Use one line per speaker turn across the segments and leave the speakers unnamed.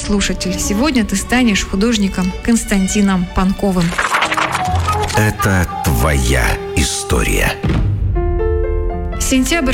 слушатель, сегодня ты станешь художником Константином Панковым.
Это твоя история.
Сентябрь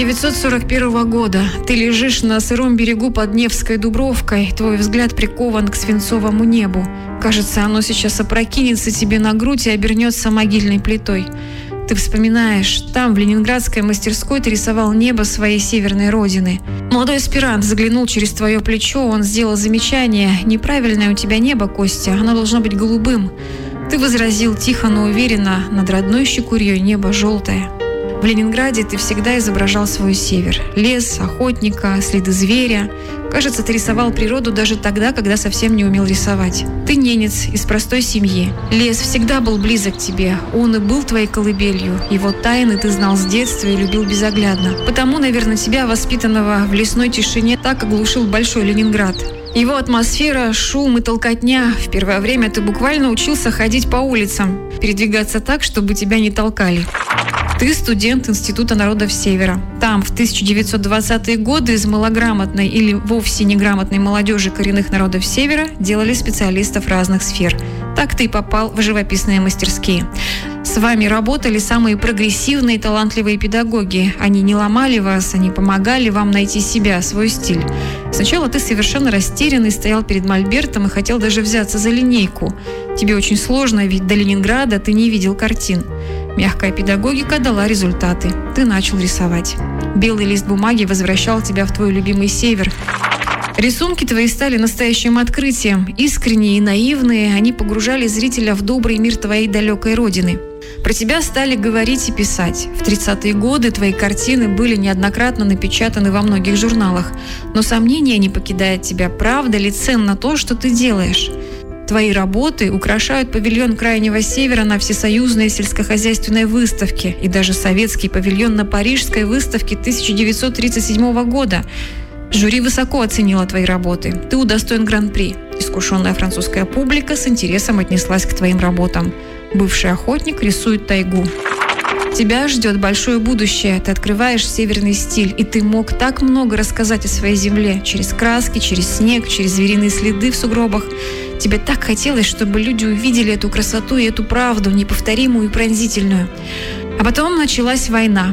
1941 года. Ты лежишь на сыром берегу под Невской Дубровкой. Твой взгляд прикован к свинцовому небу. Кажется, оно сейчас опрокинется тебе на грудь и обернется могильной плитой. Ты вспоминаешь, там, в ленинградской мастерской, ты рисовал небо своей северной родины. Молодой аспирант заглянул через твое плечо, он сделал замечание. «Неправильное у тебя небо, Костя, оно должно быть голубым». Ты возразил тихо, но уверенно, над родной Щекурьей небо желтое. В Ленинграде ты всегда изображал свой север. Лес, охотника, следы зверя. Кажется, ты рисовал природу даже тогда, когда совсем не умел рисовать. Ты ненец из простой семьи. Лес всегда был близок тебе. Он и был твоей колыбелью. Его тайны ты знал с детства и любил безоглядно. Потому, наверное, тебя, воспитанного в лесной тишине, так оглушил большой Ленинград. Его атмосфера, шум и толкотня. В первое время ты буквально учился ходить по улицам, передвигаться так, чтобы тебя не толкали. Ты студент Института народов Севера. Там в 1920-е годы из малограмотной или вовсе неграмотной молодежи коренных народов Севера делали специалистов разных сфер. Так ты и попал в живописные мастерские. С вами работали самые прогрессивные и талантливые педагоги. Они не ломали вас, они помогали вам найти себя, свой стиль. Сначала ты совершенно растерянный стоял перед мольбертом и хотел даже взяться за линейку. Тебе очень сложно, ведь до Ленинграда ты не видел картин. Мягкая педагогика дала результаты. Ты начал рисовать. Белый лист бумаги возвращал тебя в твой любимый север. Рисунки твои стали настоящим открытием. Искренние и наивные, они погружали зрителя в добрый мир твоей далекой родины. Про тебя стали говорить и писать. В 30-е годы твои картины были неоднократно напечатаны во многих журналах. Но сомнения не покидают тебя. Правда ли ценно то, что ты делаешь? Твои работы украшают павильон Крайнего Севера на Всесоюзной сельскохозяйственной выставке и даже советский павильон на Парижской выставке 1937 года. Жюри высоко оценило твои работы. Ты удостоен гран-при. Искушенная французская публика с интересом отнеслась к твоим работам. Бывший охотник рисует тайгу. Тебя ждет большое будущее. Ты открываешь северный стиль, и ты мог так много рассказать о своей земле. Через краски, через снег, через звериные следы в сугробах. Тебе так хотелось, чтобы люди увидели эту красоту и эту правду, неповторимую и пронзительную. А потом началась война.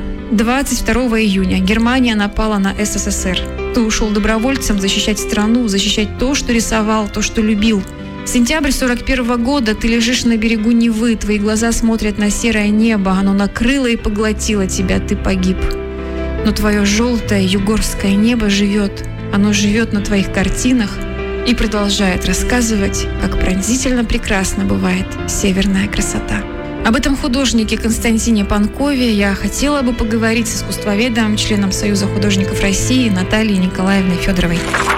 22 июня Германия напала на СССР. Ты ушел добровольцем защищать страну, защищать то, что рисовал, то, что любил. Сентябрь 41 года, ты лежишь на берегу Невы, твои глаза смотрят на серое небо, оно накрыло и поглотило тебя, ты погиб. Но твое желтое югорское небо живет, оно живет на твоих картинах и продолжает рассказывать, как пронзительно прекрасна бывает северная красота. Об этом художнике Константине Панкове я хотела бы поговорить с искусствоведом, членом Союза художников России Натальей Николаевной Федоровой.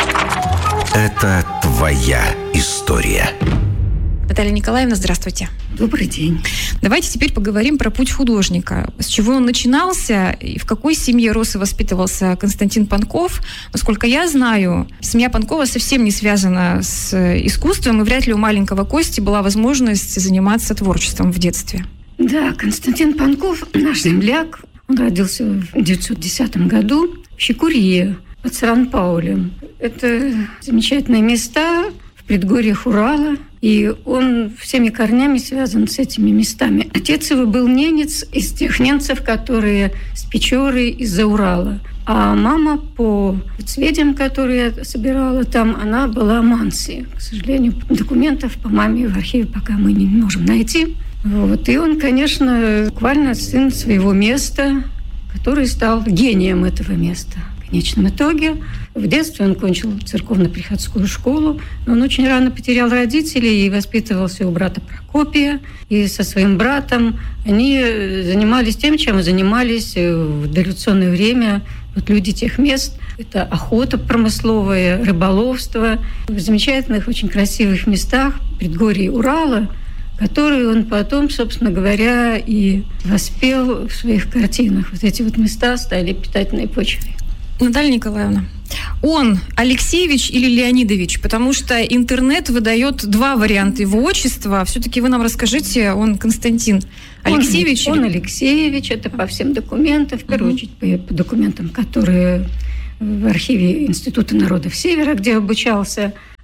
Это твоя история.
Наталья Николаевна, здравствуйте.
Добрый день.
Давайте теперь поговорим про путь художника. С чего он начинался и в какой семье рос и воспитывался Константин Панков. Насколько я знаю, семья Панкова совсем не связана с искусством, и вряд ли у маленького Кости была возможность заниматься творчеством в детстве.
Да, Константин Панков, наш земляк, он родился в 1910 году в Щекурье под Саран-Паулем. Это замечательные места в предгорьях Урала, и он всеми корнями связан с этими местами. Отец его был ненец из тех немцев, которые с Печоры из-за Урала. А мама, по сведениям, которые я собирала там, она была манси. К сожалению, документов по маме в архиве пока мы не можем найти. Вот. И он, конечно, буквально сын своего места, который стал гением этого места. В конечном итоге в детстве он кончил церковно-приходскую школу, но он очень рано потерял родителей и воспитывался у брата Прокопия. И со своим братом они занимались тем, чем занимались в дореволюционное время вот люди тех мест. Это охота промысловая, рыболовство в замечательных, очень красивых местах предгорье Урала, которые он потом, собственно говоря, и воспел в своих картинах. Вот эти вот места стали питательной почвой.
Наталья Николаевна, он Алексеевич или Леонидович? Потому что интернет выдает два варианта его отчества. Все-таки вы нам расскажите, он Константин Алексеевич?
Он Алексеевич, это по всем документам, в первую очередь по документам, которые в архиве Института народов Севера, где обучался.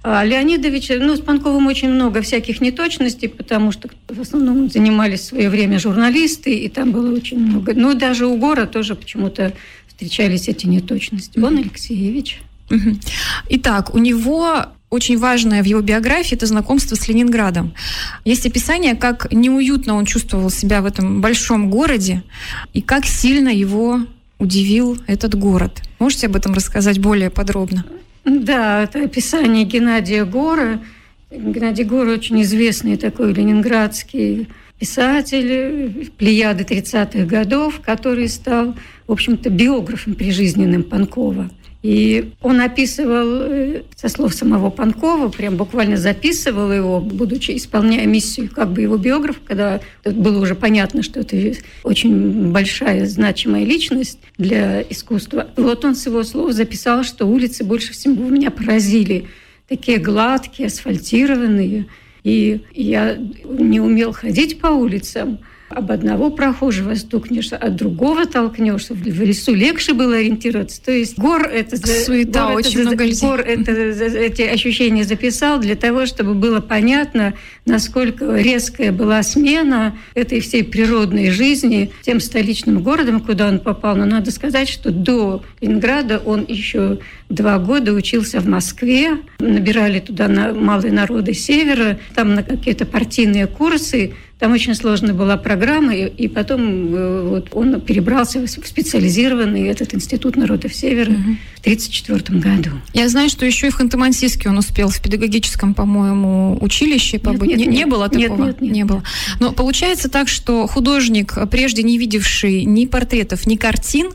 А Леонидович, с Панковым очень много всяких неточностей, потому что в основном занимались в свое время журналисты, и там было очень много. Даже у Гора тоже почему-то встречались эти неточности. Вон Алексеевич.
Итак, у него очень важное в его биографии – это знакомство с Ленинградом. Есть описание, как неуютно он чувствовал себя в этом большом городе, и как сильно его удивил этот город. Можете об этом рассказать более подробно?
Да, это описание Геннадия Гора. Геннадий Гор очень известный такой ленинградский писатель, плеяды 30-х годов, который стал, в общем-то, биографом прижизненным Панкова. И он описывал, со слов самого Панкова, прям буквально записывал его, будучи исполняя миссию как бы его биографа, когда было уже понятно, что это очень большая, значимая личность для искусства. Вот он с его слов записал, что улицы больше всего меня поразили. Такие гладкие, асфальтированные. И я не умел ходить по улицам. Об одного прохожего стукнешься, от другого толкнешься. В лесу легче было ориентироваться. То есть Гор это...
Суета,
Гор
очень много людей.
Гор эти ощущения записал для того, чтобы было понятно, насколько резкая была смена этой всей природной жизни тем столичным городом, куда он попал. Но надо сказать, что до Ленинграда он еще 2 года учился в Москве. Набирали туда малые народы севера, там на какие-то партийные курсы. Там очень сложная была программа, и потом вот он перебрался в специализированный этот институт народов Севера в 1934 году.
Я знаю, что еще и в Ханты-Мансийске он успел в педагогическом, по-моему, училище побыть. Не было такого?
Нет.
Не было. Но получается так, что художник, прежде не видевший ни портретов, ни картин,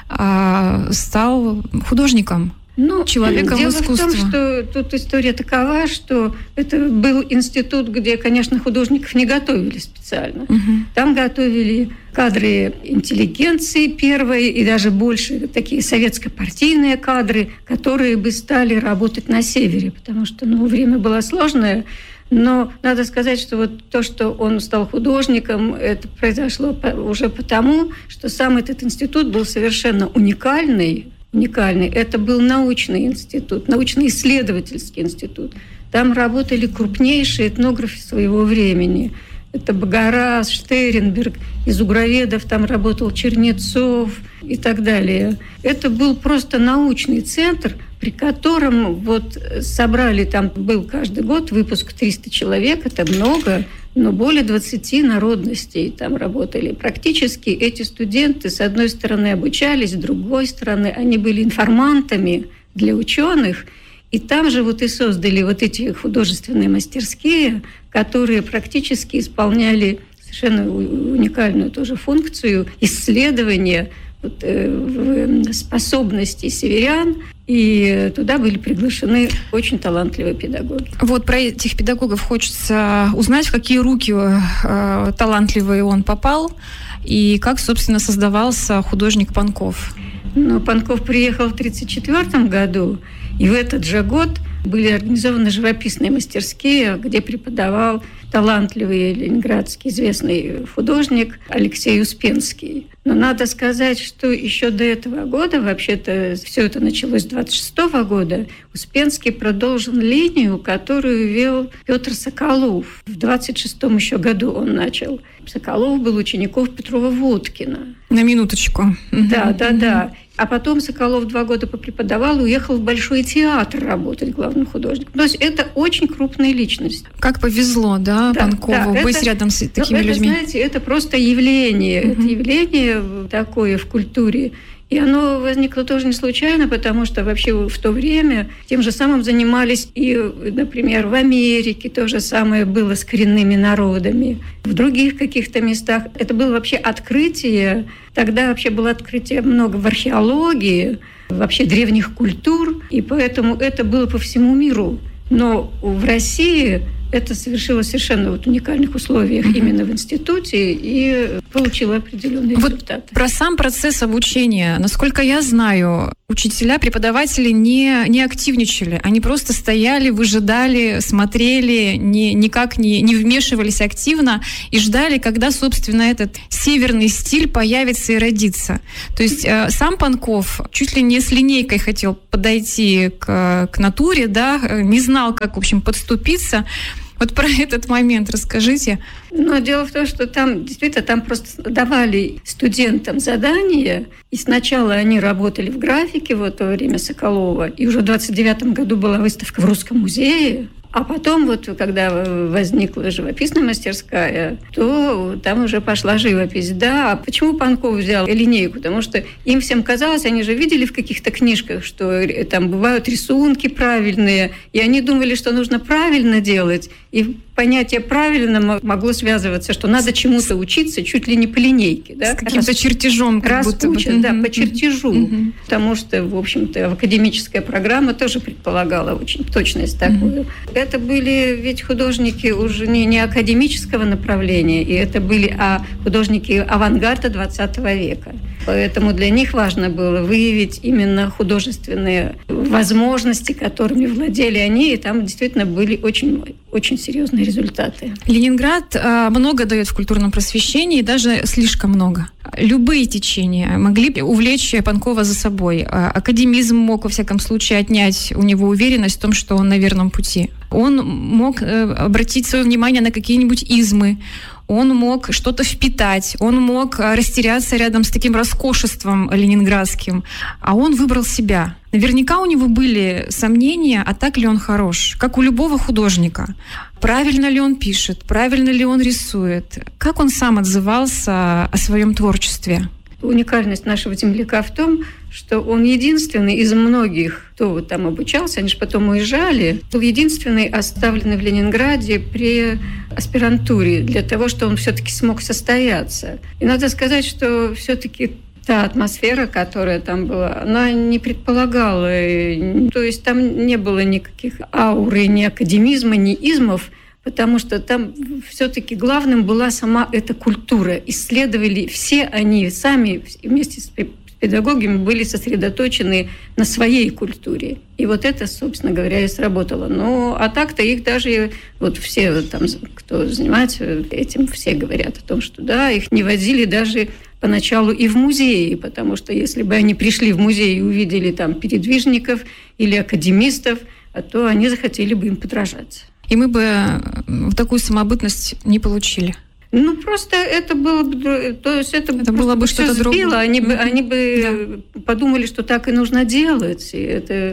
стал художником. Человеком искусства.
Дело в том, что тут история такова, что это был институт, где, конечно, художников не готовили специально. Там готовили кадры интеллигенции первой и даже больше такие советско-партийные кадры, которые бы стали работать на севере, потому что время было сложное. Но надо сказать, что вот то, что он стал художником, это произошло уже потому, что сам этот институт был совершенно уникальный. Это был научный институт, научно-исследовательский институт. Там работали крупнейшие этнографы своего времени. Это Багарас, Штернберг, из угроведов там работал Чернецов и так далее. Это был просто научный центр, при котором вот собрали, там был каждый год выпуск 300 человек, это много, но более 20 народностей там работали. Практически эти студенты, с одной стороны, обучались, с другой стороны, они были информантами для ученых. И там же вот и создали вот эти художественные мастерские, которые практически исполняли совершенно уникальную тоже функцию исследования способностей северян, и туда были приглашены очень талантливые педагоги.
Вот про этих педагогов хочется узнать, в какие руки талантливый он попал, и как, собственно, создавался художник Панков.
Панков приехал в 1934 году, и в этот же год были организованы живописные мастерские, где преподавал талантливый ленинградский известный художник Алексей Успенский. Но надо сказать, что еще до этого года, вообще-то все это началось с 1926 года, Успенский продолжил линию, которую вел Петр Соколов. В 1926 еще году он начал. Соколов был учеником Петрова-Водкина.
На минуточку.
Да. А потом Соколов 2 года попреподавал и уехал в Большой театр работать главным художником. То есть это очень крупная личность.
Как повезло, да, Панкову быть рядом с такими людьми.
Знаете, это просто явление. Это явление такое в культуре. И оно возникло тоже не случайно, потому что вообще в то время тем же самым занимались и, например, в Америке то же самое было с коренными народами. В других каких-то местах это было вообще открытие. Тогда вообще было открытие много в археологии, вообще древних культур, и поэтому это было по всему миру. Но в России это совершилось совершенно в уникальных условиях именно в институте, и получила определенные результаты.
Про сам процесс обучения. Насколько я знаю, учителя, преподаватели не активничали. Они просто стояли, выжидали, смотрели, никак не вмешивались активно и ждали, когда, собственно, этот северный стиль появится и родится. То есть сам Панков чуть ли не с линейкой хотел подойти к натуре, да, не знал, как, в общем, подступиться. Вот про этот момент расскажите.
Но дело в том, что там действительно там просто давали студентам задания, и сначала они работали в графике в то время Соколова, и уже в 29 году была выставка в Русском музее. А потом, вот, когда возникла живописная мастерская, то там уже пошла живопись. Да, а почему Панков взял линейку? Потому что им всем казалось, они же видели в каких-то книжках, что там бывают рисунки правильные, и они думали, что нужно правильно делать. И понятие «правильно» могло связываться, что надо чему-то учиться чуть ли не по линейке. Да?
С каким-то чертежом.
Раз учат, да, по чертежу. Потому что, в общем-то, академическая программа тоже предполагала очень точность такую. Это были ведь художники уже не академического направления, и это были художники авангарда 20 века. Поэтому для них важно было выявить именно художественные возможности, которыми владели они, и там действительно были очень, очень серьезные результаты.
Ленинград много дает в культурном просвещении, даже слишком много. Любые течения могли увлечь Панкова за собой. Академизм мог, во всяком случае, отнять у него уверенность в том, что он на верном пути. Он мог обратить свое внимание на какие-нибудь измы, он мог что-то впитать, он мог растеряться рядом с таким роскошеством ленинградским, а он выбрал себя. Наверняка у него были сомнения, а так ли он хорош, как у любого художника. Правильно ли он пишет, правильно ли он рисует, как он сам отзывался о своем творчестве.
Уникальность нашего земляка в том, что он единственный из многих, кто вот там обучался, они же потом уезжали, был единственный оставленный в Ленинграде при аспирантуре для того, чтобы он все-таки смог состояться. И надо сказать, что все-таки та атмосфера, которая там была, она не предполагала, то есть там не было никаких ауры, ни академизма, ни измов, потому что там все-таки главным была сама эта культура. Исследовали все они сами вместе с педагогами были сосредоточены на своей культуре. И вот это, собственно говоря, и сработало. Ну, а так-то их даже вот все там, кто занимается этим, все говорят о том, что да, их не возили даже поначалу и в музеи, потому что если бы они пришли в музей и увидели там передвижников или академистов, то они захотели бы им подражать.
И мы бы такую самобытность не получили.
Ну, просто это было бы... То есть это
было бы что-то другое.
Они бы подумали, что так и нужно делать. И это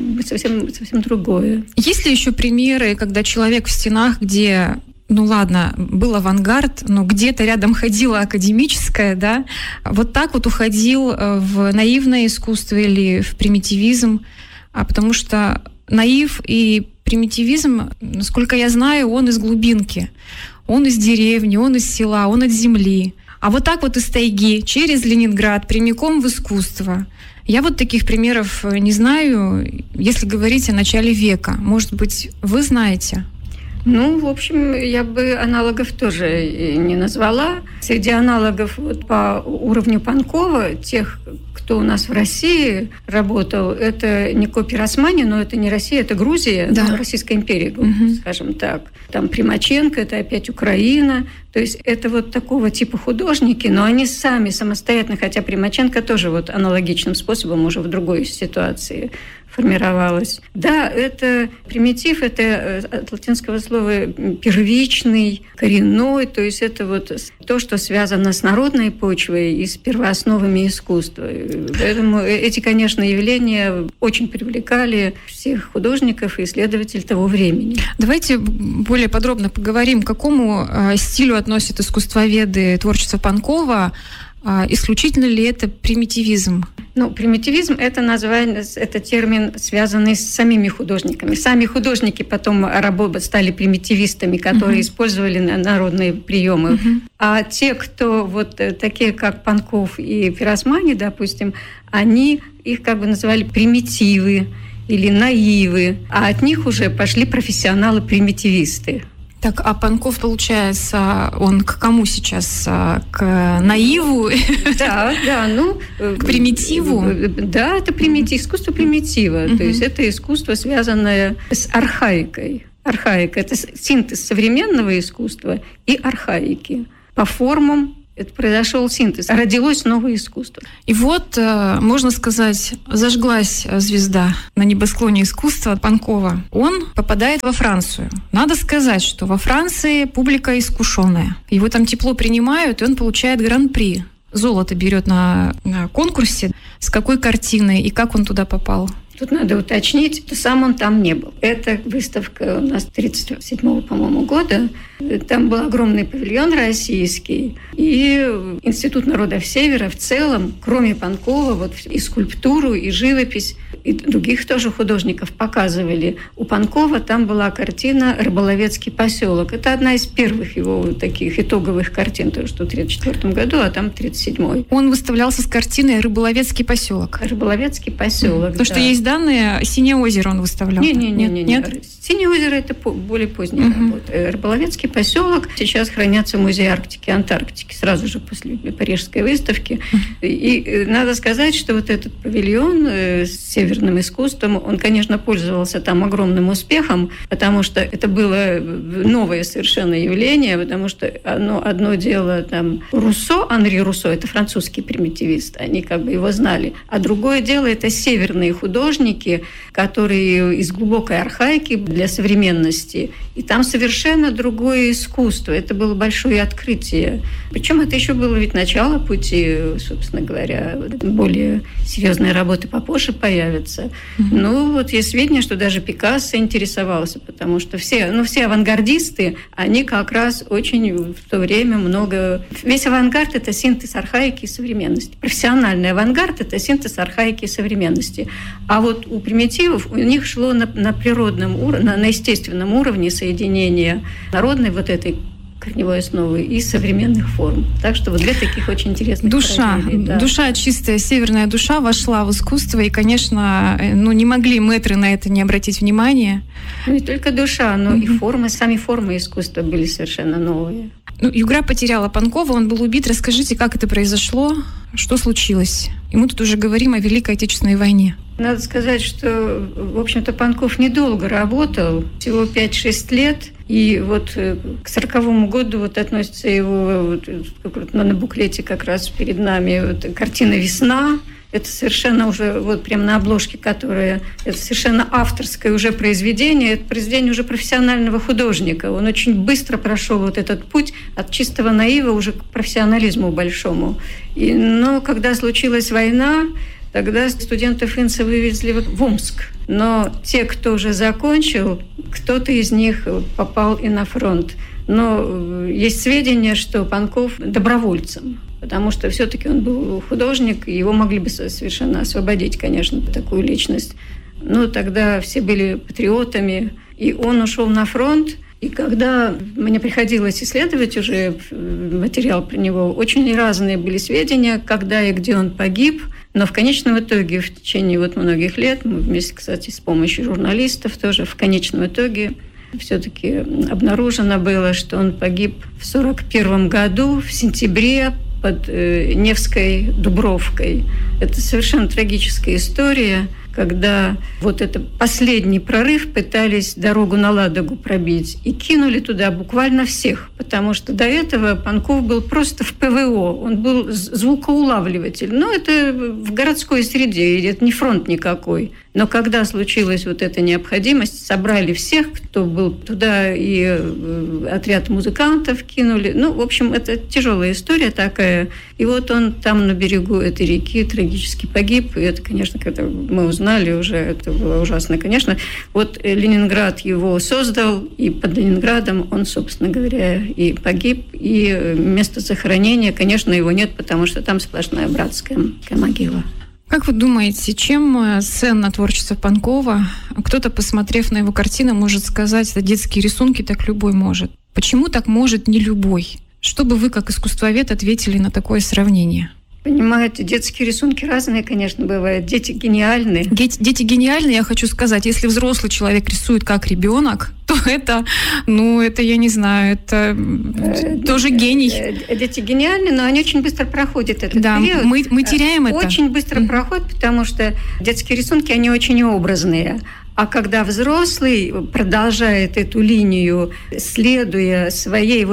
совсем другое.
Есть ли еще примеры, когда человек в стенах, где... Ну ладно, был авангард, но где-то рядом ходила академическая, да, вот так вот уходил в наивное искусство или в примитивизм, потому что наив и примитивизм, насколько я знаю, он из глубинки, он из деревни, он из села, он от земли. А вот так вот из тайги, через Ленинград, прямиком в искусство. Я вот таких примеров не знаю, если говорить о начале века. Может быть, вы знаете?
Ну, в общем, я бы аналогов тоже не назвала. Среди аналогов вот по уровню Панкова, тех, кто у нас в России работал, это не Копи-Росмани, но это не Россия, это Грузия, да. Российская империя, скажем так. Там Примаченко, это опять Украина. То есть это вот такого типа художники, но они сами самостоятельно, хотя Примаченко тоже вот аналогичным способом уже в другой ситуации формировалась. Да, это примитив, это от латинского слова первичный, коренной, то есть это вот то, что связано с народной почвой и с первоосновами искусства. Поэтому эти, конечно, явления очень привлекали всех художников и исследователей того времени.
Давайте более подробно поговорим, к какому стилю относят искусствоведы творчество Панкова. Исключительно ли это примитивизм?
Ну, примитивизм – это название, это термин, связанный с самими художниками. Сами художники потом стали примитивистами, которые использовали народные приемы. А те, кто вот такие, как Панков и Пиросмани, допустим, они их как бы называли примитивы или наивы, а от них уже пошли профессионалы-примитивисты.
Так, а Панков, получается, он к кому сейчас? К наиву?
Да,
к примитиву?
Да, это искусство примитива. То есть это искусство, связанное с архаикой. Архаика – это синтез современного искусства и архаики. По формам это произошел синтез, родилось новое искусство.
И вот, можно сказать, зажглась звезда на небосклоне искусства Панкова. Он попадает во Францию. Надо сказать, что во Франции публика искушенная. Его там тепло принимают, и он получает гран-при. Золото берет на конкурсе. С какой картиной и как он туда попал?
Тут надо уточнить, что сам он там не был. Это выставка у нас 1937, по-моему, года. Там был огромный павильон российский. И Институт народов Севера в целом, кроме Панкова, вот и скульптуру, и живопись, и других тоже художников показывали. У Панкова там была картина «Рыболовецкий поселок». Это одна из первых его таких итоговых картин, то, что в 1934 году, а там 1937.
Он выставлялся с картиной «Рыболовецкий поселок».
«Рыболовецкий поселок»,
Потому что есть данные, «Синее озеро» он выставлял.
Нет. «Синее озеро» – это более поздняя работа. «Рыболовецкий поселок» сейчас хранятся в Музее Арктики и Антарктики, сразу же после Парижской выставки. И надо сказать, что вот этот павильон с северным искусством, он, конечно, пользовался там огромным успехом, потому что это было новое совершенно явление, потому что одно дело там Руссо, Анри Руссо, это французский примитивист, они как бы его знали, а другое дело это северные художники, которые из глубокой архаики для современности, и там совершенно другое искусство, это было большое открытие. Причем это еще было ведь начало пути, собственно говоря, более серьезные работы попозже появятся. Ну, вот есть сведения, что даже Пикассо интересовался, потому что все авангардисты, они как раз очень в то время много... Весь авангард – это синтез архаики и современности. Профессиональный авангард – это синтез архаики и современности. А вот у примитивов, у них шло на природном уровне, на естественном уровне соединение народной вот этой корневой основы и современных форм. Так что вот две таких очень интересных параллели. Да.
Душа, чистая северная душа вошла в искусство, и, конечно, не могли мэтры на это не обратить внимания.
Не только душа, но и формы, сами формы искусства были совершенно новые.
Югра потеряла Панкова, он был убит. Расскажите, как это произошло, что случилось? И мы тут уже говорим о Великой Отечественной войне.
Надо сказать, что, в общем-то, Панков недолго работал, всего 5-6 лет. И вот к 1940 году вот относится его, на буклете как раз перед нами, картина «Весна». Это совершенно уже, вот прямо на обложке, это совершенно авторское уже произведение. Это произведение уже профессионального художника. Он очень быстро прошел вот этот путь от чистого наива уже к профессионализму большому. Но когда случилась война, тогда студентов Инса вывезли в Омск. Но те, кто уже закончил, кто-то из них попал и на фронт. Но есть сведения, что Панков добровольцем, потому что все-таки он был художник, и его могли бы совершенно освободить, конечно, такую личность. Но тогда все были патриотами, и он ушел на фронт. И когда мне приходилось исследовать уже материал про него, очень разные были сведения, когда и где он погиб. Но в конечном итоге, в течение многих лет, мы вместе, кстати, с помощью журналистов тоже, в конечном итоге все-таки обнаружено было, что он погиб в 1941 году, в сентябре, под Невской Дубровкой. Это совершенно трагическая история, когда вот это последний прорыв пытались дорогу на Ладогу пробить и кинули туда буквально всех, потому что до этого Панков был просто в ПВО, он был звукоулавливатель. Но это в городской среде, это не фронт никакой. Но когда случилась вот эта необходимость, собрали всех, кто был туда, и отряд музыкантов кинули. В общем, это тяжелая история такая. И вот он там на берегу этой реки трагически погиб. И это, конечно, когда мы узнали уже, это было ужасно. Конечно, вот Ленинград его создал, и под Ленинградом он, собственно говоря, и погиб. И место захоронения, конечно, его нет, потому что там сплошная братская могила.
Как вы думаете, чем ценно творчество Панкова? Кто-то, посмотрев на его картины, может сказать, это детские рисунки, так любой может. Почему так может не любой? Что бы вы, как искусствовед, ответили на такое сравнение?
Понимаете, детские рисунки разные, конечно, бывают. Дети гениальны.
Дети гениальны, я хочу сказать. Если взрослый человек рисует как ребенок, то это, я не знаю, это тоже гений.
Дети гениальны, но они очень быстро проходят этот период.
Мы теряем это.
Очень быстро проходят, потому что детские рисунки, они очень образные. А когда взрослый продолжает эту линию, следуя своей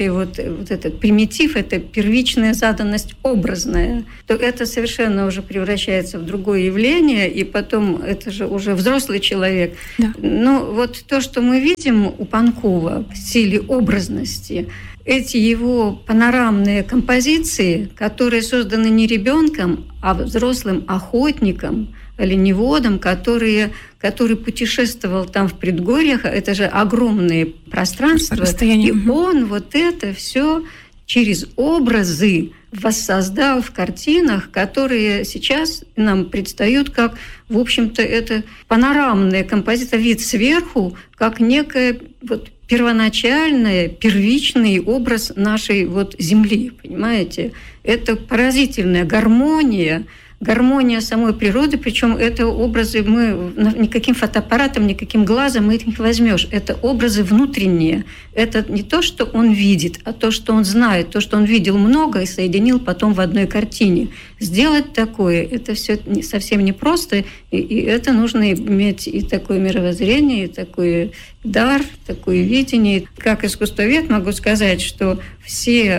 этот примитив, это первичная заданность образная, то это совершенно уже превращается в другое явление, и потом это же уже взрослый человек.
Да.
То, что мы видим у Панкова в силе образности, эти его панорамные композиции, которые созданы не ребенком, а взрослым охотником, оленеводом, который путешествовал там в предгорьях, это же огромные пространства, и он это все через образы воссоздал в картинах, которые сейчас нам предстают как, в общем-то, это панорамная композиция, вид сверху, как некая первоначальный, первичный образ нашей Земли, понимаете? Это поразительная гармония самой природы, причем это образы никаким фотоаппаратом, никаким глазом их не возьмешь. Это образы внутренние. Это не то, что он видит, а то, что он знает, то, что он видел много и соединил потом в одной картине. Сделать такое, это все совсем непросто, и это нужно иметь и такое мировоззрение, и такой дар, такое видение. Как искусствовед могу сказать, что все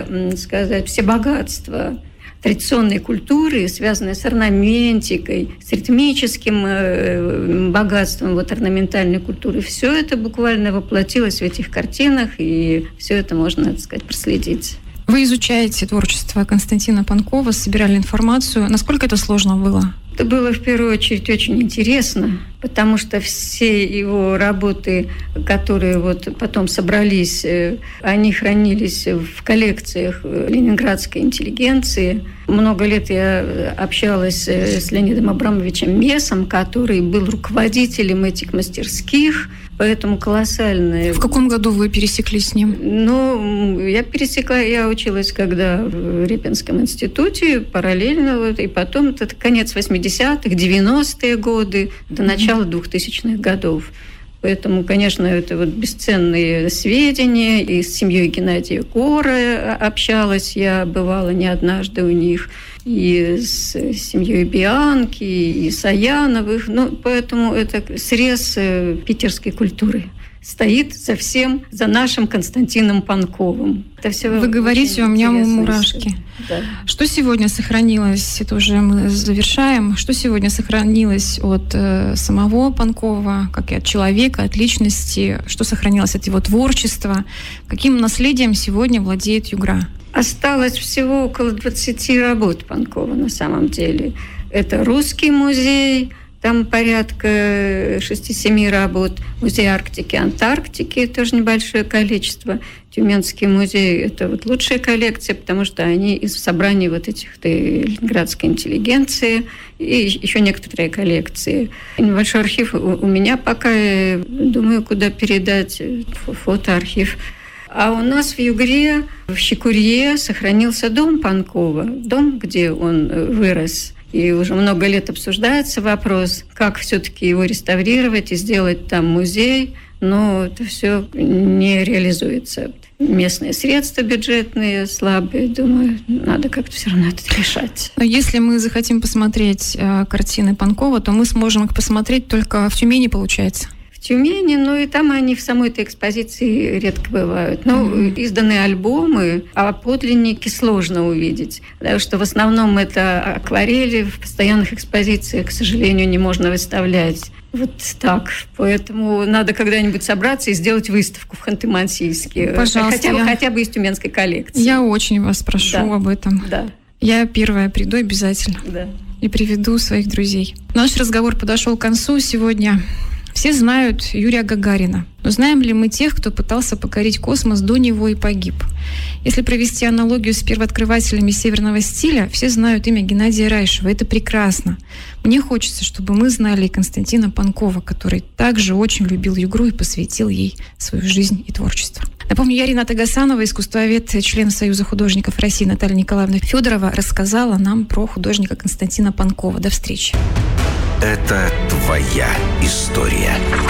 богатства традиционной культуры, связанные с орнаментикой, с ритмическим богатством орнаментальной культуры, все это буквально воплотилось в этих картинах, и все это можно, так сказать, проследить.
Вы изучаете творчество Константина Панкова, собирали информацию. Насколько это сложно было?
Это было, в первую очередь, очень интересно, потому что все его работы, которые потом собрались, они хранились в коллекциях ленинградской интеллигенции. Много лет я общалась с Леонидом Абрамовичем Месом, который был руководителем этих мастерских, поэтому колоссальное...
В каком году вы пересеклись с ним?
Я училась когда в Репинском институте параллельно, и потом это конец 80-х, 90-е годы, до начала 2000-х годов. Поэтому, конечно, это бесценные сведения. И с семьей Геннадия Гора общалась я, бывала не однажды у них, и с семьей Бианки, и Саяновых. Поэтому это срез питерской культуры. Стоит за всем, за нашим Константином Панковым. Это все.
Вы говорите, у меня мурашки.
Да.
Что сегодня сохранилось, это уже мы завершаем, что сегодня сохранилось от самого Панкова, как и от человека, от личности, что сохранилось от его творчества, каким наследием сегодня владеет Югра?
Осталось всего около 20 работ Панкова на самом деле. Это Русский музей, там порядка 6-7 работ. Музей Арктики, Антарктики, тоже небольшое количество. Тюменский музей – это лучшая коллекция, потому что они из собраний этих ленинградской интеллигенции и еще некоторые коллекции. Небольшой архив у меня пока, я думаю, куда передать, фотоархив. А у нас в Югре, в Щекурье, сохранился дом Панкова, дом, где он вырос. И уже много лет обсуждается вопрос, как все-таки его реставрировать и сделать там музей, но это все не реализуется. Местные средства бюджетные слабые, думаю, надо как-то все равно это решать.
Но если мы захотим посмотреть картины Панкова, то мы сможем их посмотреть только в Тюмени, получается?
В Тюмени, и там они в самой этой экспозиции редко бывают. Изданы альбомы, а подлинники сложно увидеть. Потому что в основном это акварели, в постоянных экспозициях, к сожалению, не можно выставлять. Так. Поэтому надо когда-нибудь собраться и сделать выставку в Ханты-Мансийске.
Пожалуйста.
Хотя бы из тюменской коллекции.
Я очень вас прошу об этом.
Да.
Я первая приду обязательно.
Да.
И приведу своих друзей. Наш разговор подошел к концу сегодня. Все знают Юрия Гагарина. Но знаем ли мы тех, кто пытался покорить космос до него и погиб? Если провести аналогию с первооткрывателями северного стиля, все знают имя Геннадия Райшева. Это прекрасно. Мне хочется, чтобы мы знали и Константина Панкова, который также очень любил Югру и посвятил ей свою жизнь и творчество. Напомню, я Рената Гасанова, искусствовед, член Союза художников России Наталья Николаевна Федорова рассказала нам про художника Константина Панкова. До встречи.
Это твоя история.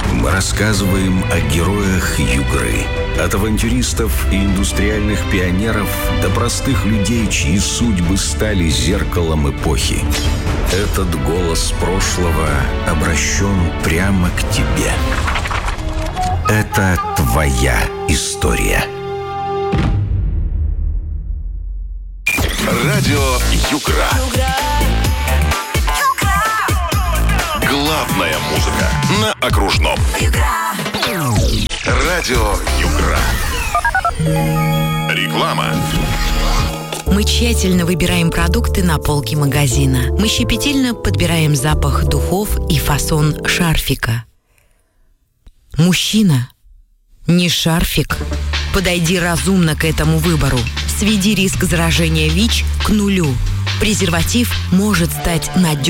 Мы рассказываем о героях Югры. От авантюристов и индустриальных пионеров до простых людей, чьи судьбы стали зеркалом эпохи. Этот голос прошлого обращен прямо к тебе. Это твоя история.
Радио Югра. Главная музыка на окружном. Радио Югра. Реклама.
Мы тщательно выбираем продукты на полке магазина. Мы щепетильно подбираем запах духов и фасон шарфика. Мужчина, не шарфик. Подойди разумно к этому выбору. Сведи риск заражения ВИЧ к нулю. Презерватив может стать надежным